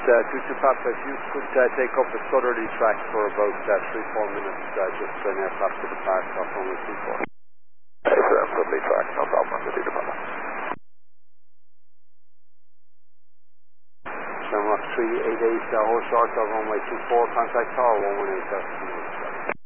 22 Papa, if you could take up a southerly track for about 3-4 minutes, just an aircraft to the park off runway 24. Hey, sir, I'm southerly track, no problem, 22 Papa. Shamrock 388, hold short of runway 24, contact tower 118.